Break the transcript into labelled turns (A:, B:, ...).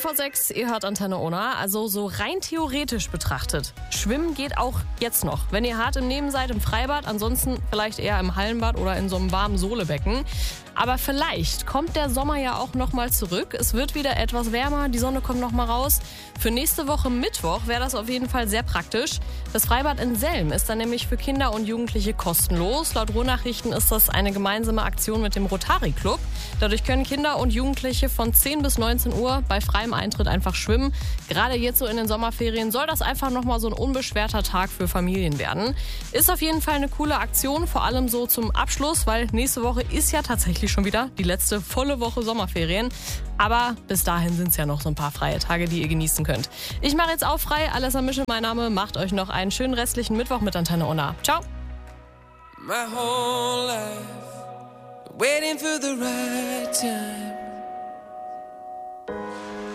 A: 6:15, ihr hört Antenne Unna. Also so rein theoretisch betrachtet, Schwimmen geht auch jetzt noch. Wenn ihr hart im Nehmen seid, im Freibad, ansonsten vielleicht eher im Hallenbad oder in so einem warmen Sohlebecken. Aber vielleicht kommt der Sommer ja auch nochmal zurück. Es wird wieder etwas wärmer, die Sonne kommt nochmal raus. Für nächste Woche Mittwoch wäre das auf jeden Fall sehr praktisch. Das Freibad in Selm ist dann nämlich für Kinder und Jugendliche kostenlos. Laut Ruhrnachrichten ist das eine gemeinsame Aktion mit dem Rotary Club. Dadurch können Kinder und Jugendliche von 10 bis 19 Uhr bei freiem Eintritt einfach schwimmen. Gerade jetzt so in den Sommerferien soll das einfach nochmal so ein unbeschwerter Tag für Familien werden. Ist auf jeden Fall eine coole Aktion, vor allem so zum Abschluss, weil nächste Woche ist ja tatsächlich schon wieder die letzte volle Woche Sommerferien. Aber bis dahin sind es ja noch so ein paar freie Tage, die ihr genießen könnt. Ich mache jetzt auch frei. Alessa Mische, mein Name. Macht euch noch einen schönen restlichen Mittwoch mit Antenne Unna. Ciao.
B: My whole life, waiting for the right time.